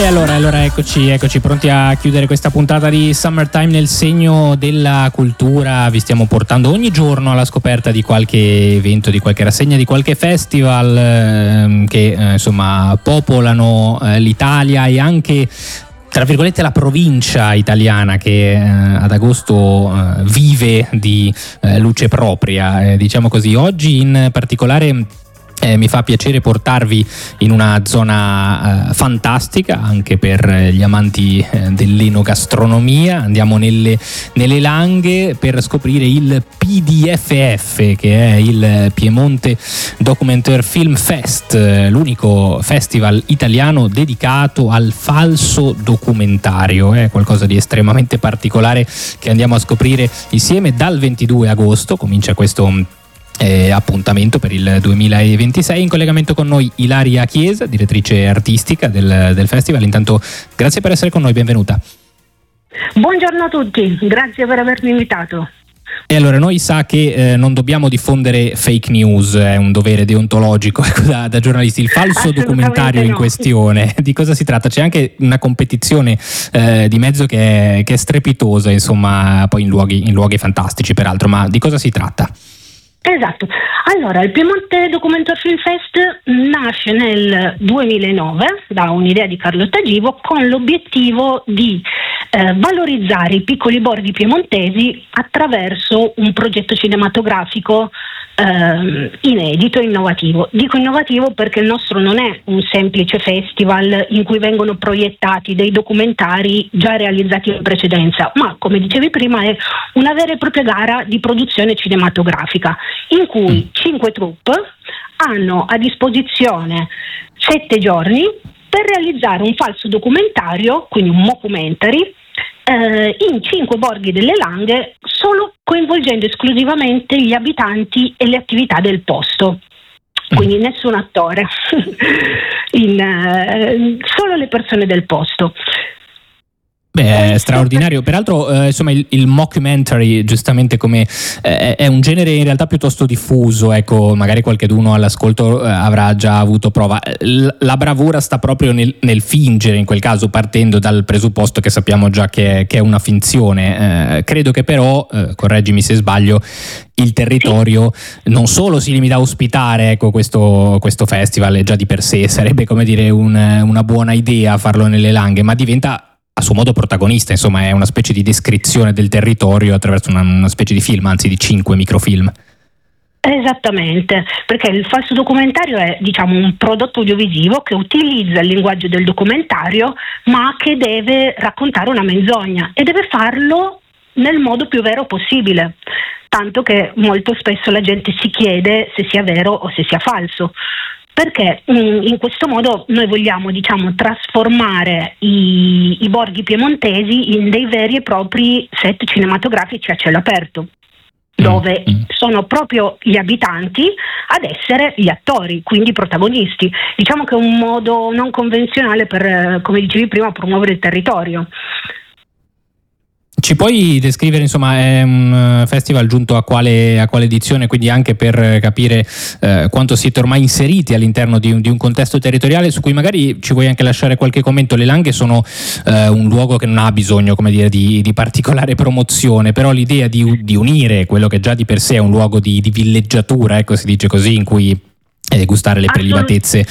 E allora eccoci pronti a chiudere questa puntata di Summertime nel segno della cultura. Vi stiamo portando ogni giorno alla scoperta di qualche evento, di qualche rassegna, di qualche festival che insomma popolano l'Italia e anche, tra virgolette, la provincia italiana che ad agosto vive di luce propria, diciamo così. Oggi in particolare mi fa piacere portarvi in una zona fantastica anche per gli amanti dell'enogastronomia. Andiamo nelle Langhe per scoprire il PDFF, che è il Piemonte Documentary Film Fest, l'unico festival italiano dedicato al falso documentario. È qualcosa di estremamente particolare che andiamo a scoprire insieme. Dal 22 agosto comincia questo appuntamento per il 2026. In collegamento con noi Ilaria Chiesa, direttrice artistica del festival. Intanto grazie per essere con noi, benvenuta. Buongiorno a tutti, grazie per avermi invitato. E allora, noi sa che non dobbiamo diffondere fake news, è un dovere deontologico da giornalisti. Il falso documentario in questione, di cosa si tratta? C'è anche una competizione di mezzo che è strepitosa, insomma, poi in luoghi fantastici peraltro, ma di cosa si tratta? Esatto, allora il Piemonte Documentary Film Fest nasce nel 2009 da un'idea di Carlotta Givo con l'obiettivo di valorizzare i piccoli borghi piemontesi attraverso un progetto cinematografico inedito e innovativo. Dico innovativo perché il nostro non è un semplice festival in cui vengono proiettati dei documentari già realizzati in precedenza, ma, come dicevi prima, è una vera e propria gara di produzione cinematografica in cui 5 troupe hanno a disposizione 7 giorni per realizzare un falso documentario, quindi un mockumentary, in 5 borghi delle Langhe, solo coinvolgendo esclusivamente gli abitanti e le attività del posto. Quindi nessun attore, solo le persone del posto. Beh, è straordinario. Peraltro, insomma, il mockumentary, giustamente, come è un genere in realtà piuttosto diffuso, ecco, magari qualcheduno all'ascolto avrà già avuto prova. La bravura sta proprio nel fingere, in quel caso, partendo dal presupposto che sappiamo già che è una finzione. Credo che però, correggimi se sbaglio, il territorio non solo si limita a ospitare, ecco, questo festival, già di per sé sarebbe, come dire, una buona idea farlo nelle Langhe, ma diventa a suo modo protagonista, insomma è una specie di descrizione del territorio attraverso una specie di film, anzi di 5 microfilm. Esattamente, perché il falso documentario è, diciamo, un prodotto audiovisivo che utilizza il linguaggio del documentario, ma che deve raccontare una menzogna e deve farlo nel modo più vero possibile, tanto che molto spesso la gente si chiede se sia vero o se sia falso. Perché in questo modo noi vogliamo, diciamo, trasformare i borghi piemontesi in dei veri e propri set cinematografici a cielo aperto, dove sono proprio gli abitanti ad essere gli attori, quindi i protagonisti. Diciamo che è un modo non convenzionale per, come dicevi prima, promuovere il territorio. Ci puoi descrivere, insomma, è un festival giunto a quale edizione, quindi anche per capire quanto siete ormai inseriti all'interno di un contesto territoriale su cui magari ci vuoi anche lasciare qualche commento. Le Langhe sono un luogo che non ha bisogno, come dire, di particolare promozione, però l'idea di unire quello che già di per sé è un luogo di villeggiatura, ecco, si dice così, in cui gustare le prelibatezze